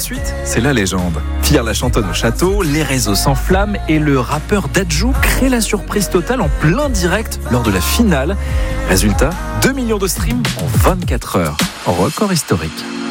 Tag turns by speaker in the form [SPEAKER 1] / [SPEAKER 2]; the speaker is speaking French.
[SPEAKER 1] suite, c'est la légende. Pierre la chantonne au château, les réseaux s'enflamment et le rappeur Dadju crée la surprise totale en plein direct lors de la finale. Résultat, 2 millions de streams en 24 heures. Record historique.